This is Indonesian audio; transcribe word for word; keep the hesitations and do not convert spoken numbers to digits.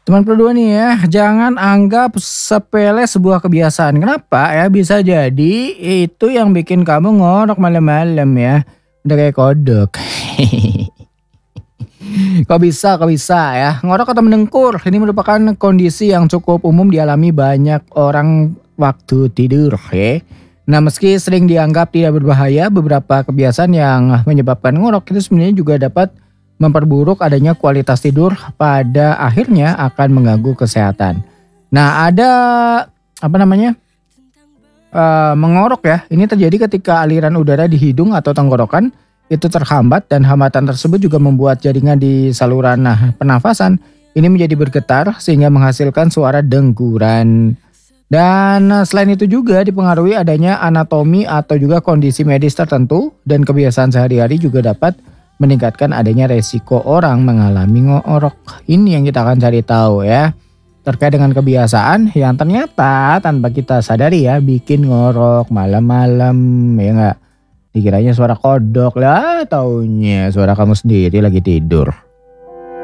Teman kedua nih ya, jangan anggap sepele sebuah kebiasaan. Kenapa ya? Bisa jadi itu yang bikin kamu ngorok malam-malam ya. Udah kayak kodok. Kok bisa kok bisa ya? Ngorok atau mendengkur, ini merupakan kondisi yang cukup umum dialami banyak orang waktu tidur ya. Nah meski sering dianggap tidak berbahaya, beberapa kebiasaan yang menyebabkan ngorok itu sebenarnya juga dapat memperburuk adanya kualitas tidur, pada akhirnya akan mengganggu kesehatan. Nah ada apa namanya eh, mengorok ya, ini terjadi ketika aliran udara di hidung atau tenggorokan itu terhambat dan hambatan tersebut juga membuat jaringan di saluran nah, pernafasan ini menjadi bergetar sehingga menghasilkan suara dengguran. Dan eh, selain itu juga dipengaruhi adanya anatomi atau juga kondisi medis tertentu dan kebiasaan sehari-hari juga dapat meningkatkan adanya resiko orang mengalami ngorok. Ini yang kita akan cari tahu ya. Terkait dengan kebiasaan yang ternyata tanpa kita sadari ya bikin ngorok malam-malam ya enggak. Dikiranya suara kodok lah, taunya suara kamu sendiri lagi tidur.